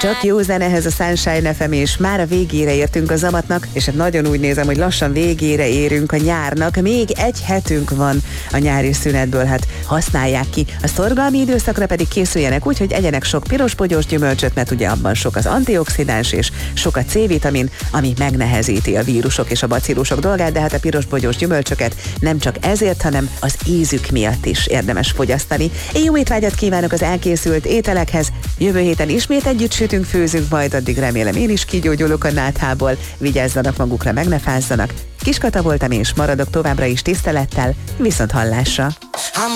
Csak jó zenehez a Sunshine FM, és már a végére értünk a zamatnak, és hát nagyon úgy nézem, hogy lassan végére érünk a nyárnak. Még egy hetünk van a nyári szünetből, hát használják ki. A szorgalmi időszakra pedig készüljenek úgy, hogy egyenek sok piros-bogyós gyümölcsöt, mert ugye abban sok az antioxidáns és sok a C-vitamin, ami megnehezíti a vírusok és a bacillusok dolgát, de hát a piros-bogyós gyümölcsöket nem csak ezért, hanem az ízük miatt is érdemes fogyasztani. Én jó étvágyat kívánok az elkészült ételekhez. Jövő héten ismét együtt sütünk, főzünk, majd addig remélem én is kigyógyulok a náthából. Vigyázzanak magukra, meg ne fázzanak. Kiskata voltam és maradok továbbra is tisztelettel, viszont hallásra.